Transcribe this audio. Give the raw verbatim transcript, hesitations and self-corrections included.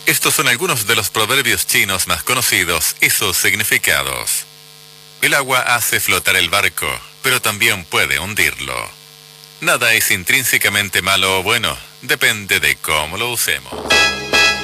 Estos son algunos de los proverbios chinos más conocidos y sus significados. El agua hace flotar el barco, pero también puede hundirlo. Nada es intrínsecamente malo o bueno, depende de cómo lo usemos.